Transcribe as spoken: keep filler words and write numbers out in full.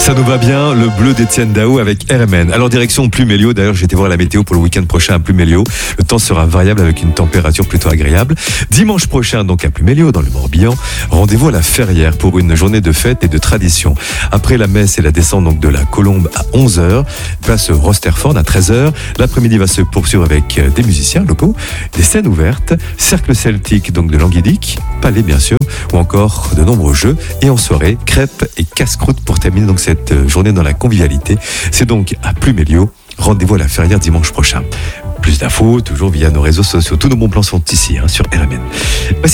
Ça nous va bien, le bleu d'Étienne Dao avec R M N. Alors direction Pluméliau, d'ailleurs j'ai été voir la météo pour le week-end prochain à Pluméliau. Le temps sera variable avec une température plutôt agréable. Dimanche prochain donc à Pluméliau dans le Morbihan, rendez-vous à la Ferrière pour une journée de fête et de tradition. Après la messe et la descente donc de la Colombe à onze heures, place Rosterford à treize heures. L'après-midi va se poursuivre avec des musiciens locaux, des scènes ouvertes, cercle celtique donc de Languédic, palais bien sûr, ou encore de nombreux jeux. Et en soirée, crêpes et casse-croûte pour terminer donc cette journée dans la convivialité. C'est donc à Pluméliau. Rendez-vous à la Ferrière dimanche prochain. Plus d'infos, toujours via nos réseaux sociaux. Tous nos bons plans sont ici, hein, sur R M N.